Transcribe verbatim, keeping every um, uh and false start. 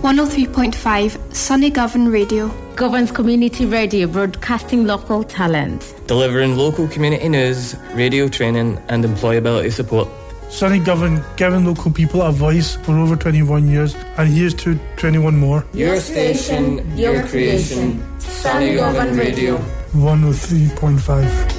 one oh three point five Sunny Govan Radio. Govan's community radio, broadcasting local talent. Delivering local community news, radio training and employability support. Sunny Govan, giving local people a voice for over twenty-one years, and here's to twenty-one more. Your station, your creation, Sunny Govan Radio. one oh three point five.